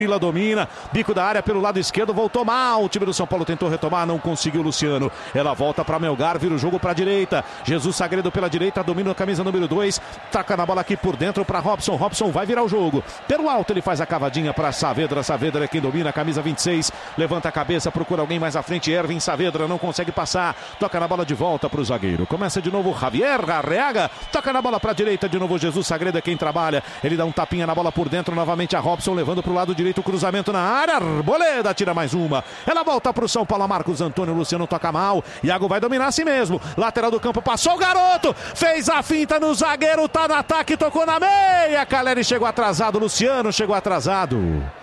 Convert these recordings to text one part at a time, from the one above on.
Vila domina, bico da área pelo lado esquerdo, voltou mal, o time do São Paulo tentou retomar, não conseguiu. Luciano, ela volta para Melgar, vira o jogo para a direita, Jesus Sagredo pela direita, domina a camisa número 2, taca na bola aqui por dentro para Robson, Robson vai virar o jogo, pelo alto ele faz a cavadinha para Saavedra, Saavedra é quem domina a camisa 26, levanta a cabeça, procura alguém mais à frente, Ervin Saavedra não consegue passar, toca na bola de volta para o zagueiro, começa de novo Javier Arreaga, toca na bola para a direita, de novo Jesus Sagredo é quem trabalha, ele dá um tapinha na bola por dentro, novamente a Robson levando para o lado direito, o cruzamento na área, Arboleda tira mais uma, ela volta para o São Paulo, Marcos Antônio, Luciano toca mal, Iago vai dominar assim mesmo, lateral do campo, passou o garoto, fez a finta no zagueiro, tá no ataque, tocou na meia, Caleri chegou atrasado, Luciano chegou atrasado.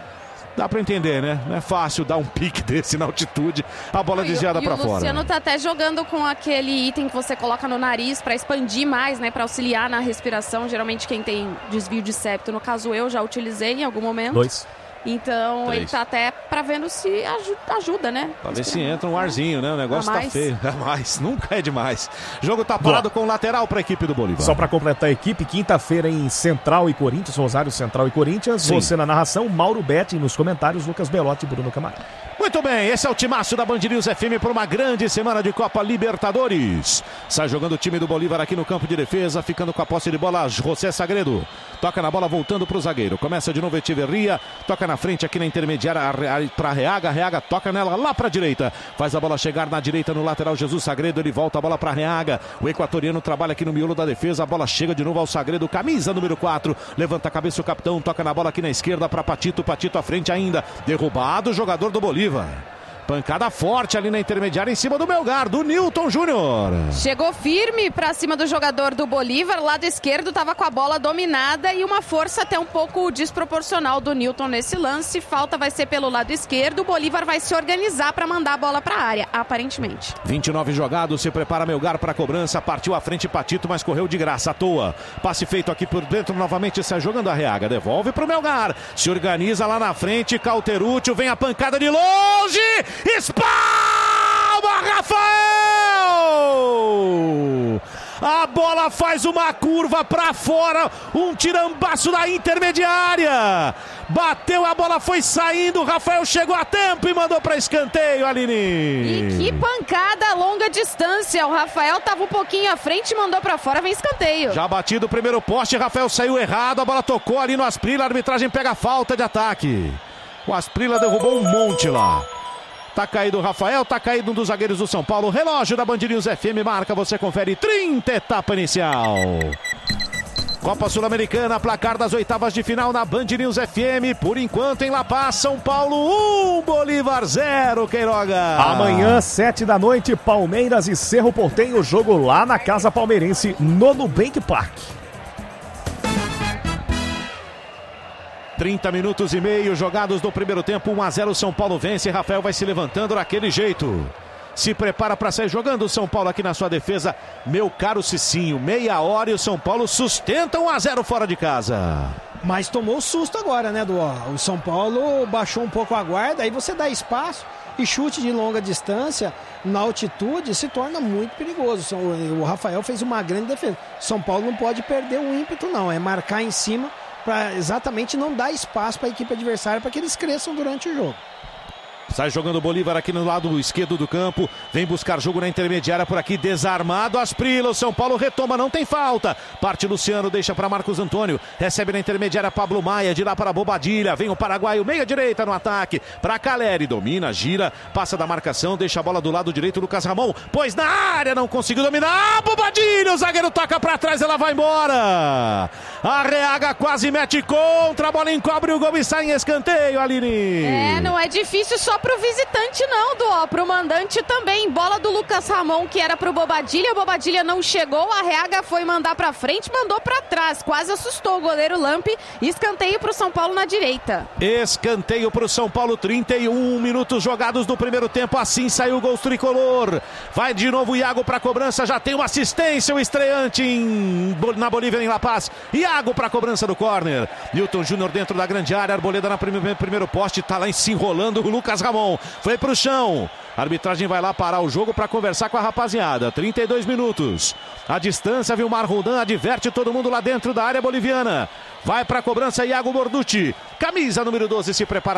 Dá pra entender, né? Não é fácil dar um pique desse na altitude, a bola desviada pra fora. O Luciano tá até jogando com aquele item que você coloca no nariz pra expandir mais, né? Pra auxiliar na respiração. Geralmente quem tem desvio de septo, no caso eu já utilizei em algum momento. 2. Então 3. ele tá até pra vendo se ajuda, né? Pra ver se entra um arzinho, né? O negócio tá feio. É mais, nunca é demais. Jogo tá parado com o lateral pra equipe do Bolívar. Só pra completar a equipe, quinta-feira em Central e Corinthians, Rosário Central e Corinthians. Sim. Você na narração, Mauro Betti, nos comentários, Lucas Belotti e Bruno Camargo. Muito bem, esse é o timaço da Band News FM por uma grande semana de Copa Libertadores. Sai jogando o time do Bolívar aqui no campo de defesa, ficando com a posse de bola José Sagredo. Toca na bola voltando para o zagueiro. Começa de novo Echeverria, toca na frente aqui na intermediária para Reaga. Reaga toca nela lá para a direita. Faz a bola chegar na direita no lateral Jesus Sagredo. Ele volta a bola para Reaga. O equatoriano trabalha aqui no miolo da defesa. A bola chega de novo ao Sagredo, camisa número 4. Levanta a cabeça o capitão, toca na bola aqui na esquerda para Patito. Patito à frente ainda. Derrubado o jogador do Bolívar. Pancada forte ali na intermediária em cima do Melgar, do Newton Júnior. Chegou firme pra cima do jogador do Bolívar, lado esquerdo, tava com a bola dominada e uma força até um pouco desproporcional do Newton nesse lance. Falta vai ser pelo lado esquerdo, o Bolívar vai se organizar pra mandar a bola pra área, aparentemente. 29 jogados, se prepara Melgar pra cobrança, partiu à frente Patito, mas correu de graça à toa. Passe feito aqui por dentro, novamente sai jogando a Reaga, devolve pro Melgar, se organiza lá na frente, Cauteruccio, vem a pancada de longe! Espalma Rafael! A bola faz uma curva para fora, um tirambaço da intermediária. Bateu, a bola foi saindo, Rafael chegou a tempo e mandou para escanteio, Aline. E que pancada a longa distância, o Rafael estava um pouquinho à frente e mandou para fora, vem escanteio. Já batido o primeiro poste, Rafael saiu errado, a bola tocou ali no Asprilla, a arbitragem pega a falta de ataque. O Asprilla derrubou um monte lá. Tá caído o Rafael, tá caído um dos zagueiros do São Paulo. Relógio da Band News FM marca, você confere 30, etapa inicial. Copa Sul-Americana, placar das oitavas de final na Band News FM. Por enquanto em La Paz, São Paulo 1, Bolívar 0, Queiroga. Amanhã, 7 da noite, Palmeiras e Cerro Porteño, jogo lá na Casa Palmeirense, no Nubank Park. 30 minutos e meio jogados no primeiro tempo, 1-0, São Paulo vence, Rafael vai se levantando daquele jeito. Se prepara para sair jogando o São Paulo aqui na sua defesa, meu caro Cicinho, meia hora e o São Paulo sustenta 1-0 fora de casa. Mas tomou susto agora, né, Duó? O São Paulo baixou um pouco a guarda, aí você dá espaço e chute de longa distância na altitude se torna muito perigoso. O Rafael fez uma grande defesa. São Paulo não pode perder o ímpeto, não, é marcar em cima para exatamente não dar espaço para a equipe adversária para que eles cresçam durante o jogo. Sai jogando o Bolívar aqui no lado esquerdo do campo. Vem buscar jogo na intermediária por aqui. Desarmado Asprilla. O São Paulo retoma, não tem falta. Parte Luciano, deixa para Marcos Antônio. Recebe na intermediária Pablo Maia. De lá para Bobadilha. Vem o paraguaio, meia direita no ataque. Para Caleri. Domina, gira. Passa da marcação. Deixa a bola do lado direito. Lucas Ramon. Pois na área, não conseguiu dominar. Bobadilha. O zagueiro toca para trás. Ela vai embora. A Reaga quase mete contra. A bola encobre o gol e sai em escanteio, Aline. Não é difícil só pro visitante não, Duó, pro mandante também. Bola do Lucas Ramon que era pro Bobadilha, o Bobadilha não chegou, a Reaga foi mandar pra frente, mandou pra trás, quase assustou o goleiro Lampe. Escanteio pro São Paulo na direita. Escanteio pro São Paulo, 31 minutos jogados no primeiro tempo, assim saiu o gol tricolor. Vai de novo o Iago pra cobrança, já tem uma assistência, o estreante na Bolívia em La Paz. Iago pra cobrança do córner. Newton Júnior dentro da grande área, Arboleda na primeiro poste, tá lá se enrolando o Lucas Ramon, foi pro chão. A arbitragem vai lá parar o jogo para conversar com a rapaziada. 32 minutos. A distância, Vilmar Roldan adverte todo mundo lá dentro da área boliviana. Vai para a cobrança Iago Borducci. Camisa número 12 se prepara.